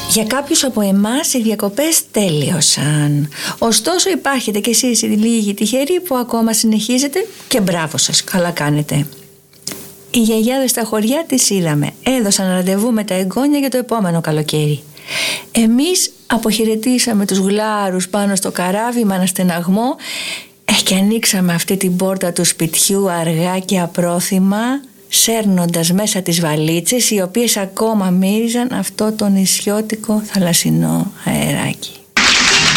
Για κάποιους από εμάς οι διακοπές τέλειωσαν. Ωστόσο υπάρχετε κι εσείς οι λίγοι τυχεροί που ακόμα συνεχίζετε και μπράβο σας, καλά κάνετε. Οι γιαγιάδες στα χωριά τις είδαμε. Έδωσαν ραντεβού με τα εγγόνια για το επόμενο καλοκαίρι. Εμείς αποχαιρετήσαμε τους γλάρους πάνω στο καράβι με αναστεναγμό και ανοίξαμε αυτή την πόρτα του σπιτιού αργά και απρόθυμα, σέρνοντας μέσα τις βαλίτσες οι οποίες ακόμα μύριζαν αυτό το νησιώτικο θαλασσινό αεράκι.